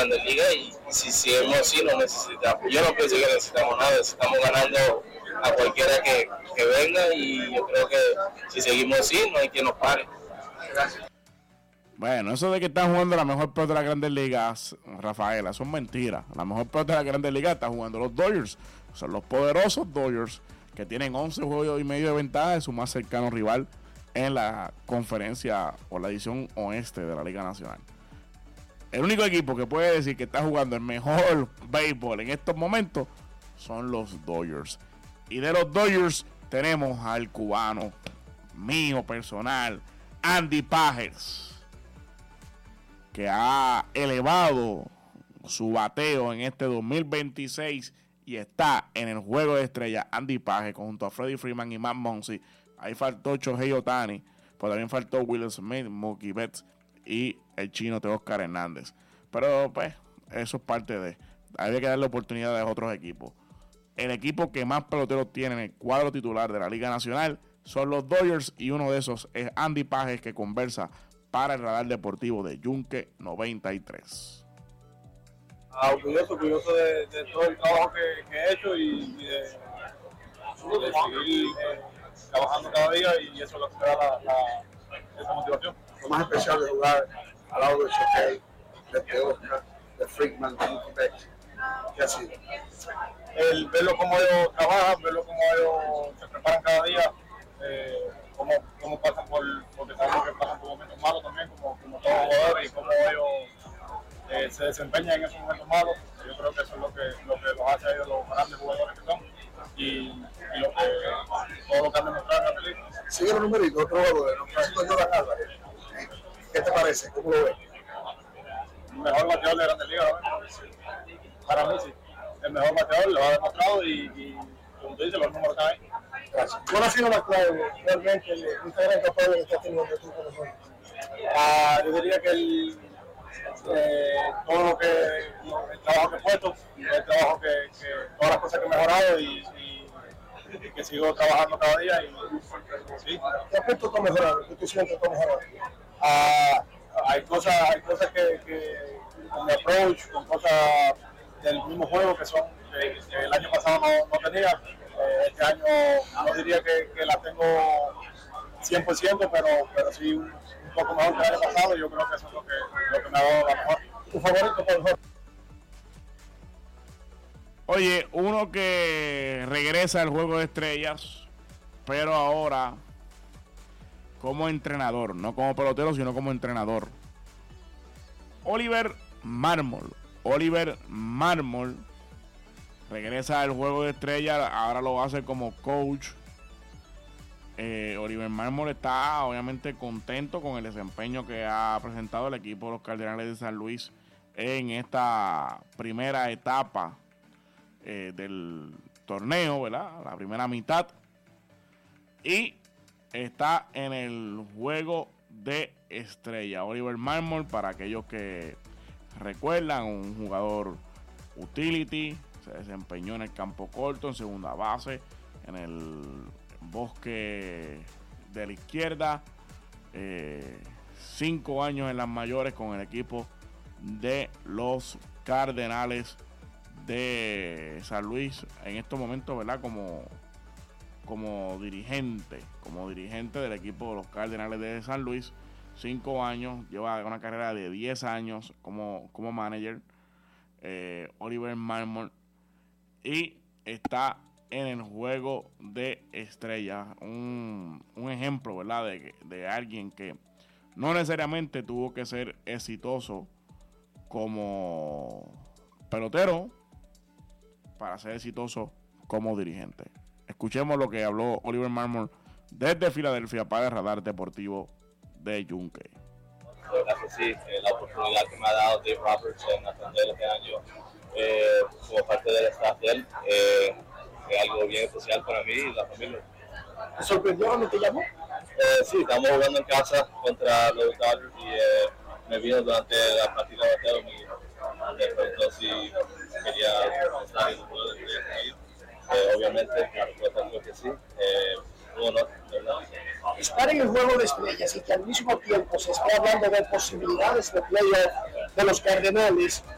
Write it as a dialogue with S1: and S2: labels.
S1: Grandes Ligas y si seguimos así no necesitamos, yo no pienso que necesitamos nada, estamos ganando a cualquiera que venga y yo creo que si seguimos así no hay quien nos pare. Gracias.
S2: Bueno, eso de que están jugando la mejor pelota de las Grandes Ligas, Rafaela, son mentiras. La mejor pelota de las Grandes Ligas está jugando los Dodgers. Son los poderosos Dodgers que tienen 11 juegos y medio de ventaja de su más cercano rival en la conferencia o la edición oeste de la Liga Nacional. El único equipo que puede decir que está jugando el mejor béisbol en estos momentos son los Dodgers. Y de los Dodgers tenemos al cubano mío personal, Andy Pages, que ha elevado su bateo en este 2026 y está en el juego de estrella. Andy Pages junto a Freddie Freeman y Matt Muncy. Ahí faltó Shohei Ohtani, pero también faltó Will Smith, Mookie Betts y el chino Teóscar Hernández. Pero pues eso es parte de, había que darle oportunidad a otros equipos. El equipo que más peloteros tiene en el cuadro titular de la Liga Nacional son los Dodgers y uno de esos es Andy Pages, que conversa para el radar deportivo de Yunque 93.
S3: Orgulloso de todo el trabajo que he hecho y de seguir trabajando cada día, y eso es lo que me da esa motivación.
S4: Lo más especial de jugar al lado de Shohei, de Teóscar, de Freeman, de Mookie Betts, ¿qué ha sido?
S3: El verlo como ellos trabajan, verlo como ellos se preparan cada día, cómo pasan porque sabemos que pasan por momentos malos también, como todos los jugadores, y cómo ellos se desempeñan en esos momentos malos. Yo creo que eso es lo que los hace a ellos los grandes jugadores que son, y todo lo que han demostrado en la película.
S4: Sigue los numeritos, otro jugador, Francisco Jordan Álvarez. ¿Qué te parece? ¿Cómo lo ves?
S3: El mejor bateador de Grandes Ligas, ¿no? Para mí sí. El mejor bateador lo ha demostrado y como tú dices, los números están ahí.
S4: Gracias. ¿Cuál ha sido la clave realmente de esta gran campaña que estás teniendo tú con nosotros?
S3: Yo diría que todo el trabajo que he puesto, el trabajo todas las cosas que he mejorado y que sigo trabajando cada día. Sí.
S4: ¿Qué aspecto tú has mejorado? ¿Qué tú sientes que tú has mejorado?
S3: Hay cosas que con mi approach, con cosas del mismo juego que el año pasado no tenía. Este año no diría que las tengo 100%, pero sí un poco mejor que el año pasado. Yo creo que eso es lo que me ha dado la mejor.
S4: ¿Tu favorito por favor?
S2: Oye, uno que regresa al juego de estrellas, pero ahora como entrenador, no como pelotero, sino como entrenador. Oliver Marmol regresa al juego de estrellas, ahora lo hace como coach. Oliver Marmol está obviamente contento con el desempeño que ha presentado el equipo de los Cardenales de San Luis en esta primera etapa del torneo, ¿verdad? La primera mitad. Y está en el juego de estrella. Oliver Marmol, para aquellos que recuerdan, un jugador utility, se desempeñó en el campo corto, en segunda base, en el bosque de la izquierda, 5 años en las mayores con el equipo de los Cardenales de San Luis, en estos momentos, ¿verdad? Como dirigente del equipo de los Cardenales de San Luis. 5 años, lleva una carrera de 10 años como manager, Oliver Marmol, y está en el juego de estrellas. Un ejemplo, ¿verdad? De alguien que no necesariamente tuvo que ser exitoso como pelotero para ser exitoso como dirigente. Escuchemos lo que habló Oliver Marmol desde Filadelfia para el radar deportivo de Yunque.
S1: La verdad que sí, la oportunidad que me ha dado Dave Roberts en atender este año como parte del staff de él es algo bien especial para mí y la familia.
S4: ¿Te sorprendió cuando te llamó?
S1: Sí, estamos jugando en casa contra los Dodgers y me vino durante la partida de bateo y me preguntó si quería estar en el juego de ellos. Obviamente la respuesta fue que sí. Bueno, ¿verdad?
S4: Estar en el juego de estrellas y que al mismo tiempo se está hablando de posibilidades de playoff de los Cardenales,